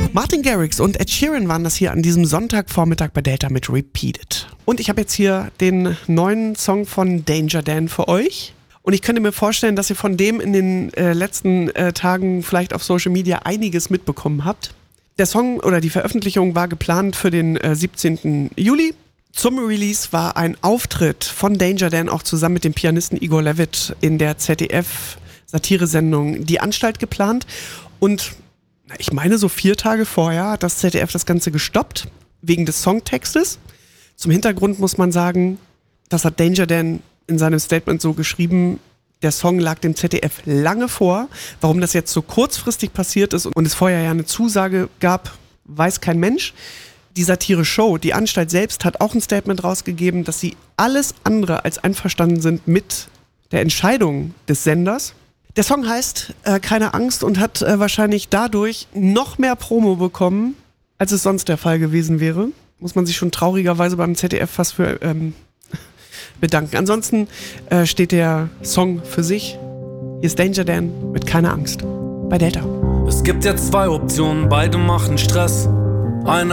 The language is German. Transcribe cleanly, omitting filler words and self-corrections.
Martin Garrix und Ed Sheeran waren das hier an diesem Sonntagvormittag bei Delta mit Repeated. Und ich habe jetzt hier den neuen Song von Danger Dan für euch. Und ich könnte mir vorstellen, dass ihr von dem in den letzten Tagen vielleicht auf Social Media einiges mitbekommen habt. Der Song oder die Veröffentlichung war geplant für den 17. Juli. Zum Release war ein Auftritt von Danger Dan auch zusammen mit dem Pianisten Igor Levit in der ZDF-Satiresendung Die Anstalt geplant. Und ich meine, so 4 Tage vorher hat das ZDF das Ganze gestoppt, wegen des Songtextes. Zum Hintergrund muss man sagen, das hat Danger Dan in seinem Statement so geschrieben, der Song lag dem ZDF lange vor. Warum das jetzt so kurzfristig passiert ist und es vorher ja eine Zusage gab, weiß kein Mensch. Die Satire-Show, die Anstalt selbst, hat auch ein Statement rausgegeben, dass sie alles andere als einverstanden sind mit der Entscheidung des Senders. Der Song heißt Keine Angst und hat wahrscheinlich dadurch noch mehr Promo bekommen, als es sonst der Fall gewesen wäre. Muss man sich schon traurigerweise beim ZDF fast für bedanken. Ansonsten steht der Song für sich. Hier ist Danger Dan mit Keine Angst bei Delta. Es gibt jetzt 2 Optionen, beide machen Stress. Eine